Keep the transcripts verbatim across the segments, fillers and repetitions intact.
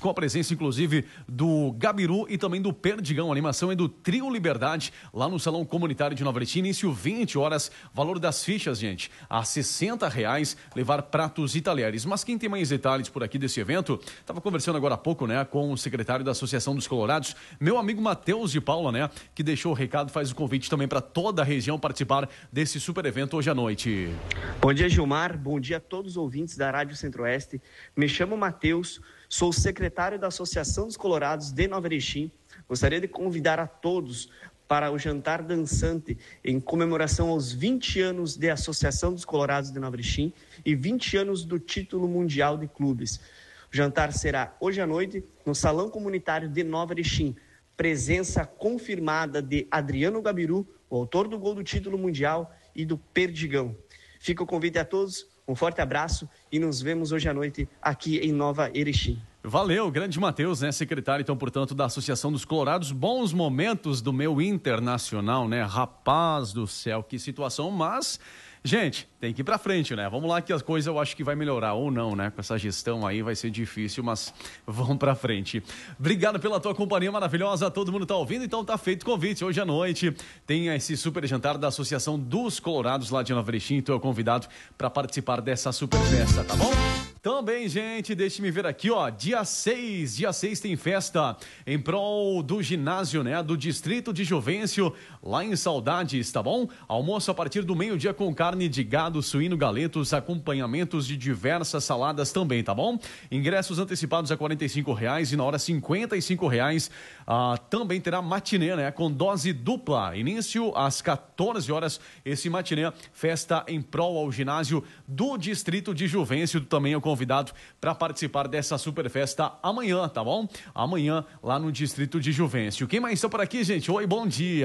com a presença, inclusive, do Gabiru e também do Perdigão. A animação é do Trio Liberdade, lá no Salão Comunitário de Nova Erechim. Início vinte horas, valor das fichas, gente, a sessenta reais, levar pratos e talheres. Mas quem tem mais detalhes por aqui desse evento, estava conversando agora há pouco, né, com o secretário da Associação dos Colorados, meu amigo Matheus de Paula, né, que deixou o recado, faz o convite também para toda a região participar desse super evento hoje à noite. Bom dia, Gilmar. Bom dia a todos os ouvintes da Rádio Centro-Oeste. Me chamo Matheus, sou secretário da Associação dos Colorados de Nova Erechim. Gostaria de convidar a todos para o jantar dançante em comemoração aos vinte anos de Associação dos Colorados de Nova Erechim e vinte anos do título mundial de clubes. O jantar será hoje à noite no Salão Comunitário de Nova Erechim. Presença confirmada de Adriano Gabiru, o autor do gol do título mundial, e do Perdigão. Fica o convite a todos, um forte abraço e nos vemos hoje à noite aqui em Nova Erechim. Valeu, grande Matheus, né, secretário, então, portanto, da Associação dos Colorados. Bons momentos do meu Internacional, né, rapaz do céu, que situação, mas, gente, tem que ir pra frente, né, vamos lá que as coisas eu acho que vai melhorar, ou não, né, com essa gestão aí vai ser difícil, mas vamos pra frente. Obrigado pela tua companhia maravilhosa, todo mundo tá ouvindo, então tá feito o convite, hoje à noite tem esse super jantar da Associação dos Colorados lá de Nova Erechim, então é convidado para participar dessa super festa, tá bom? Também, gente, deixe-me ver aqui, ó, dia seis, dia seis tem festa em prol do ginásio, né, do Distrito de Juvencio, lá em Saudades, tá bom? Almoço a partir do meio-dia com carne de gado, suíno, galetos, acompanhamentos de diversas saladas também, tá bom? Ingressos antecipados a quarenta e cinco reais e na hora cinquenta e cinco reais. Ah, também terá matinê, né, com dose dupla, início às quatorze horas, esse matinê, festa em prol ao ginásio do Distrito de Juvencio, também é convidado para participar dessa super festa amanhã, tá bom? Amanhã, lá no Distrito de Juvencio. Quem mais está por aqui, gente? Oi, bom dia.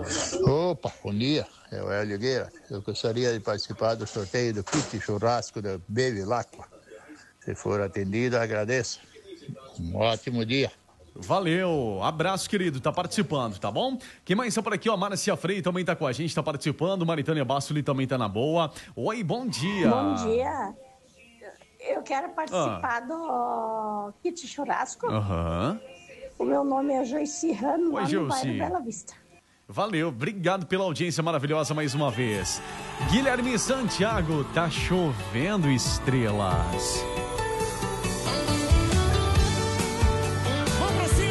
Opa, bom dia. É o Hélio Gueira. Eu gostaria de participar do sorteio do kit churrasco da Bevilacqua. Se for atendido, agradeço. Um ótimo dia. Valeu, abraço, querido, tá participando, tá bom? Quem mais está por aqui, ó, Márcia Frei também tá com a gente, tá participando, Maritânia Bastoli também tá na boa. Oi, bom dia. Bom dia. Eu quero participar ah. do kit churrasco. Aham. O meu nome é Joyce Rano, lá no bairro Bela Vista. Valeu, obrigado pela audiência maravilhosa mais uma vez. Guilherme Santiago, tá chovendo estrelas.